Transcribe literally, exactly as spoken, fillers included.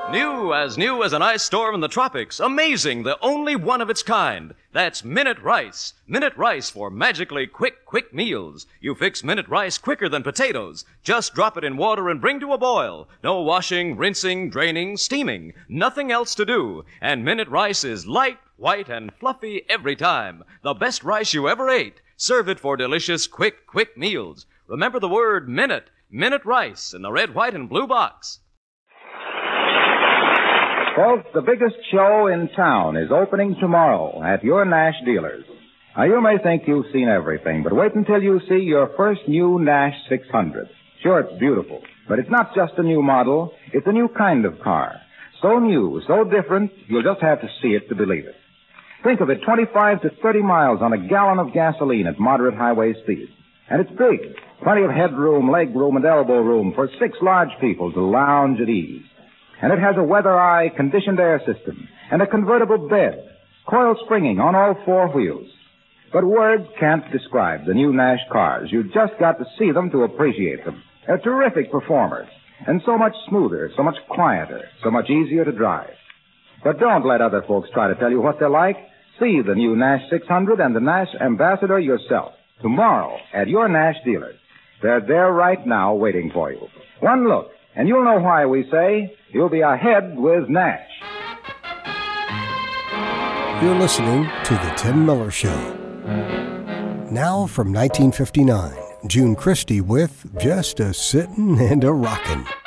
New as new as an ice storm in the tropics. Amazing, the only one of its kind. That's Minute Rice. Minute Rice for magically quick, quick meals. You fix Minute Rice quicker than potatoes. Just drop it in water and bring to a boil. No washing, rinsing, draining, steaming. Nothing else to do. And Minute Rice is light, white, and fluffy every time. The best rice you ever ate. Serve it for delicious, quick, quick meals. Remember the word Minute. Minute Rice in the red, white, and blue box. Folks, the biggest show in town is opening tomorrow at your Nash dealers. Now, you may think you've seen everything, but wait until you see your first new Nash six hundred. Sure, it's beautiful, but it's not just a new model. It's a new kind of car. So new, so different, you'll just have to see it to believe it. Think of it, twenty-five to thirty miles on a gallon of gasoline at moderate highway speed. And it's big. Plenty of headroom, leg room, and elbow room for six large people to lounge at ease. And it has a weather-eye conditioned air system and a convertible bed, coil springing on all four wheels. But words can't describe the new Nash cars. You've just got to see them to appreciate them. They're terrific performers, and so much smoother, so much quieter, so much easier to drive. But don't let other folks try to tell you what they're like. See the new Nash six hundred and the Nash Ambassador yourself tomorrow at your Nash dealers. They're there right now waiting for you. One look, and you'll know why we say you'll be ahead with Nash. You're listening to The Tim Miller Show. Now from nineteen fifty-nine, June Christy with Just a Sittin' and a Rockin'.